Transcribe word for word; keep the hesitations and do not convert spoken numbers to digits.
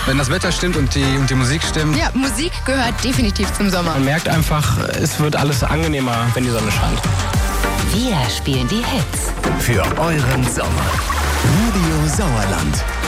Wenn das Wetter stimmt und die, und die Musik stimmt. Ja, Musik gehört definitiv zum Sommer. Man merkt einfach, es wird alles angenehmer, wenn die Sonne scheint. Wir spielen die Hits für euren Sommer. Radio Sauerland.